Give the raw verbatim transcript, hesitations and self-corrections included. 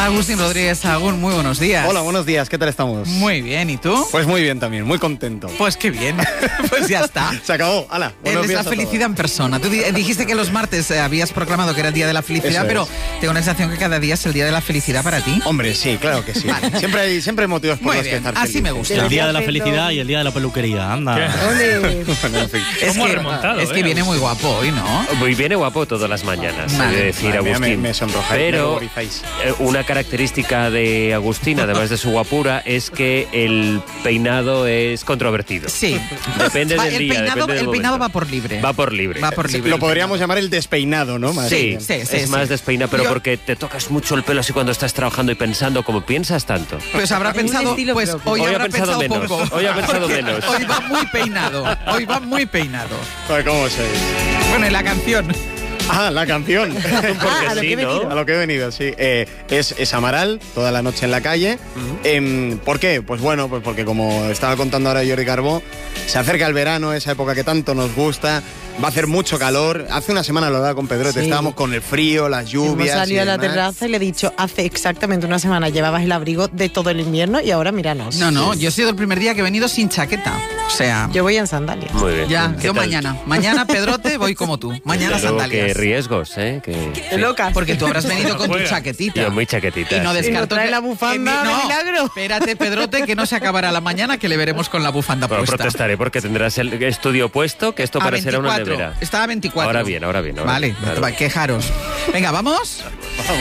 Agustín Rodríguez Sahagún, muy buenos días. Hola, buenos días, ¿qué tal estamos? Muy bien, ¿y tú? Pues muy bien también, muy contento. Pues qué bien, pues ya está. Se acabó, hala. Eres la felicidad en persona. Tú dijiste que los martes eh, habías proclamado que era el día de la felicidad, Eso pero es. tengo la sensación que cada día es el día de la felicidad para ti. Hombre, sí, claro que sí. Vale. Siempre hay siempre hay motivos por muy los bien, que estar así feliz. me gusta. El día de la felicidad y el día de la peluquería, anda. Bueno, en fin. Es ¿Cómo ha que, remontado, es que eh? viene muy guapo hoy, ¿no? Muy viene guapo todas las mañanas, Vale. he de decir, Madre mía, Agustín. me, me sonrojáis, me Pero ruborizáis. eh, una característica de Agustín, además de su guapura, es que el peinado es controvertido. Sí. Depende Va, del el día, peinado, depende del el peinado momento. va por libre. Va por libre. Va por libre. Lo podríamos llamar el despeinado, ¿no? Más Sí, bien. sí, sí, es sí. más despeina, pero Yo- porque te tocas mucho el pelo así cuando estás trabajando y pensando, como piensas tanto. Pues habrá Un pensado, estilo pues propio. hoy, Hoy ha habrá pensado pensado menos, poco. hoy ha pensado Porque menos. Hoy va muy peinado, hoy va muy peinado. Joder, ¿cómo sois? Bueno, y la canción. Ah, la canción. Porque a lo sí, que he ¿no? venido. A lo que he venido, sí. Eh, es, es Amaral, toda la noche en la calle. Em, ¿Por qué? Pues bueno, pues porque como estaba contando ahora Jordi Carbó, se acerca el verano, esa época que tanto nos gusta. Va a hacer mucho calor. Hace una semana lo daba con Pedrote, Sí. estábamos con el frío, las Hemos lluvias. salido y a la demás. terraza y le he dicho, hace exactamente una semana llevabas el abrigo de todo el invierno y ahora míranos. No, no, yo he sido el primer día que he venido sin chaqueta. O sea, Yo voy en sandalias. Muy bien. ya, ¿Qué yo tal? mañana. Mañana, Pedrote, voy como tú. Mañana Pero sandalias. qué riesgos, ¿eh? Que, Qué loca. Porque tú habrás venido con tu Juega. chaquetita. Yo muy chaquetita. Y no sí. descarto Y no trae que- la bufanda que mi- de no, milagro. Espérate, Pedrote, que no se acabará la mañana, que le veremos con la bufanda Bueno, puesta. protestaré porque tendrás el estudio puesto, que esto A parecerá una veinticuatro. nevera. Estaba a veinticuatro. Ahora bien, ahora bien. ahora Vale, bien, claro. va, quejaros. Venga, ¿vamos?